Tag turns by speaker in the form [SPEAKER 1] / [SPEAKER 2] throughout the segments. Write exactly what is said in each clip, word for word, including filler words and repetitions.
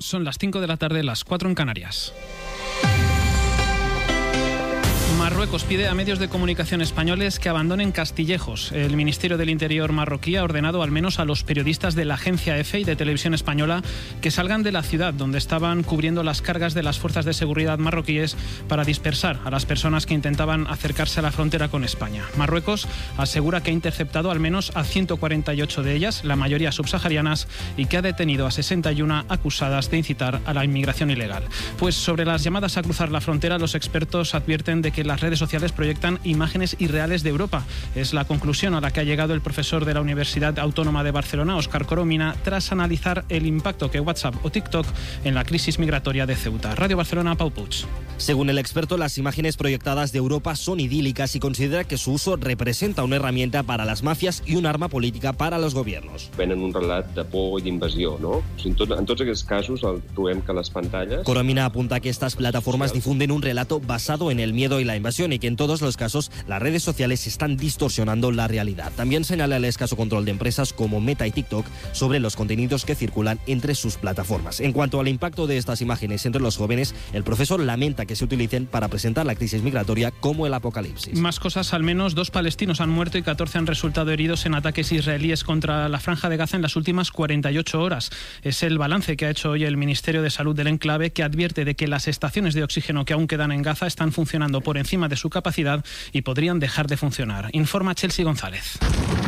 [SPEAKER 1] Son las cinco de la tarde, las cuatro en Canarias. Marruecos pide a medios de comunicación españoles que abandonen Castillejos. El Ministerio del Interior marroquí ha ordenado al menos a los periodistas de la agencia EFE y de Televisión Española que salgan de la ciudad donde estaban cubriendo las cargas de las fuerzas de seguridad marroquíes para dispersar a las personas que intentaban acercarse a la frontera con España. Marruecos asegura que ha interceptado al menos a ciento cuarenta y ocho de ellas, la mayoría subsaharianas, y que ha detenido a sesenta y una acusadas de incitar a la inmigración ilegal. Pues sobre las llamadas a cruzar la frontera, los expertos advierten de que las redes sociales proyectan imágenes irreales de Europa. Es la conclusión a la que ha llegado el profesor de la Universidad Autónoma de Barcelona, Óscar Coromina, tras analizar el impacto que WhatsApp o TikTok en la crisis migratoria de Ceuta. Radio Barcelona, Pau Puig.
[SPEAKER 2] Según el experto, las imágenes proyectadas de Europa son idílicas y considera que su uso representa una herramienta para las mafias y un arma política para los gobiernos.
[SPEAKER 3] Venen un relat de por i d'invasió, no? En, tot, en tots aquests casos el, trobem que les pantalles...
[SPEAKER 2] Coromina apunta que estas plataformas difunden un relato basado en el miedo y la invasión y que en todos los casos las redes sociales están distorsionando la realidad. También señala el escaso control de empresas como Meta y TikTok sobre los contenidos que circulan entre sus plataformas. En cuanto al impacto de estas imágenes entre los jóvenes, el profesor lamenta que se utilicen para presentar la crisis migratoria como el apocalipsis.
[SPEAKER 1] Más cosas, al menos dos palestinos han muerto y catorce han resultado heridos en ataques israelíes contra la Franja de Gaza en las últimas cuarenta y ocho horas. Es el balance que ha hecho hoy el Ministerio de Salud del enclave, que advierte de que las estaciones de oxígeno que aún quedan en Gaza están funcionando por encima de su capacidad y podrían dejar de funcionar. Informa Chelsea González.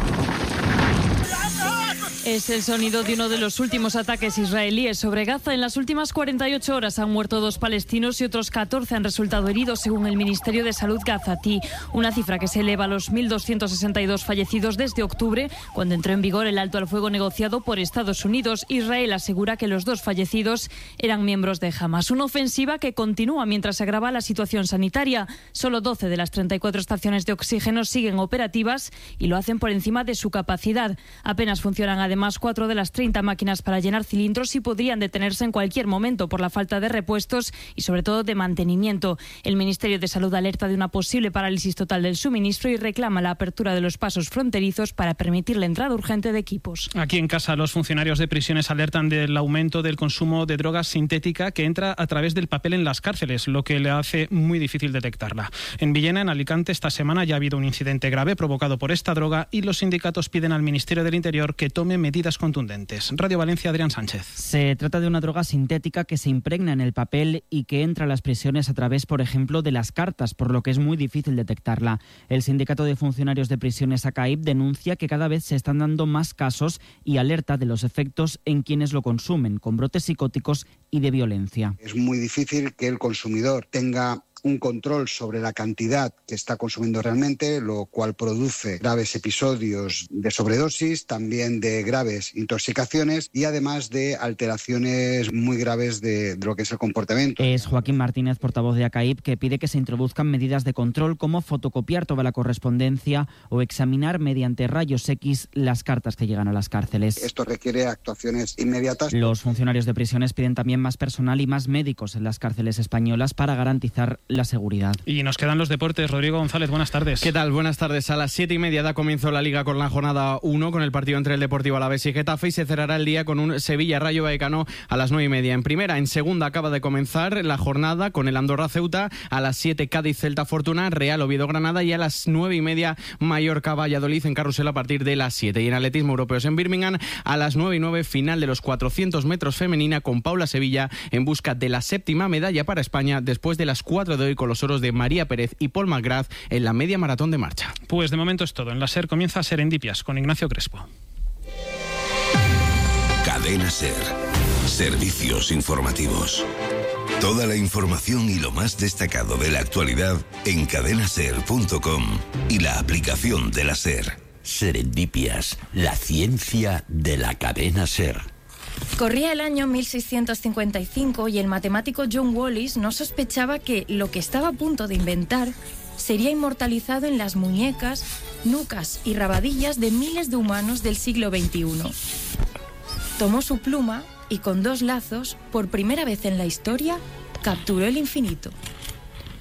[SPEAKER 4] Es el sonido de uno de los últimos ataques israelíes sobre Gaza. En las últimas cuarenta y ocho horas han muerto dos palestinos y otros catorce han resultado heridos, según el Ministerio de Salud gazatí. Una cifra que se eleva a los mil doscientos sesenta y dos fallecidos desde octubre, cuando entró en vigor el alto al fuego negociado por Estados Unidos. Israel asegura que los dos fallecidos eran miembros de Hamas. Una ofensiva que continúa mientras se agrava la situación sanitaria. Solo doce de las treinta y cuatro estaciones de oxígeno siguen operativas y lo hacen por encima de su capacidad. Apenas funcionan además Además, cuatro de las treinta máquinas para llenar cilindros sí podrían detenerse en cualquier momento por la falta de repuestos y sobre todo de mantenimiento. El Ministerio de Salud alerta de una posible parálisis total del suministro y reclama la apertura de los pasos fronterizos para permitir la entrada urgente de equipos.
[SPEAKER 1] Aquí en casa, los funcionarios de prisiones alertan del aumento del consumo de drogas sintética que entra a través del papel en las cárceles, lo que le hace muy difícil detectarla. En Villena, en Alicante, esta semana ya ha habido un incidente grave provocado por esta droga y los sindicatos piden al Ministerio del Interior que tome medidas contundentes. Radio Valencia, Adrián Sánchez.
[SPEAKER 5] Se trata de una droga sintética que se impregna en el papel y que entra a las prisiones a través, por ejemplo, de las cartas, por lo que es muy difícil detectarla. El Sindicato de Funcionarios de Prisiones, ACAIP, denuncia que cada vez se están dando más casos y alerta de los efectos en quienes lo consumen, con brotes psicóticos y de violencia.
[SPEAKER 6] Es muy difícil que el consumidor tenga un control sobre la cantidad que está consumiendo realmente, lo cual produce graves episodios de sobredosis, también de graves intoxicaciones y además de alteraciones muy graves de, de lo que es el comportamiento.
[SPEAKER 5] Es Joaquín Martínez, portavoz de ACAIP, que pide que se introduzcan medidas de control como fotocopiar toda la correspondencia o examinar mediante rayos X las cartas que llegan a las cárceles.
[SPEAKER 6] Esto requiere actuaciones inmediatas.
[SPEAKER 5] Los funcionarios de prisiones piden también más personal y más médicos en las cárceles españolas para garantizar la seguridad.
[SPEAKER 1] Y nos quedan los deportes. Rodrigo González, buenas tardes.
[SPEAKER 7] ¿Qué tal? Buenas tardes. A las siete y media da comienzo la Liga con la jornada uno, con el partido entre el Deportivo Alavés y Getafe, y se cerrará el día con un Sevilla-Rayo Vallecano a las nueve y media. En primera, en segunda acaba de comenzar la jornada con el Andorra-Ceuta, a las siete Cádiz-Celta Fortuna, Real Oviedo-Granada y a las nueve y media Mallorca-Valladolid en carrusel a partir de las siete. Y en atletismo europeos en Birmingham, a las nueve y nueve final de los cuatrocientos metros femenina con Paula Sevilla en busca de la séptima medalla para España después de las cuatro de hoy con los oros de María Pérez y Paul McGrath en la media maratón de marcha.
[SPEAKER 1] Pues de momento es todo. En la SER comienza Serendipias con Ignacio Crespo.
[SPEAKER 8] Cadena SER. Servicios informativos. Toda la información y lo más destacado de la actualidad en cadena ser punto com y la aplicación de la SER.
[SPEAKER 9] Serendipias, la ciencia de la cadena SER.
[SPEAKER 10] Corría el año mil seiscientos cincuenta y cinco y el matemático John Wallis no sospechaba que lo que estaba a punto de inventar sería inmortalizado en las muñecas, nucas y rabadillas de miles de humanos del siglo veintiuno. Tomó su pluma y con dos lazos, por primera vez en la historia, capturó el infinito.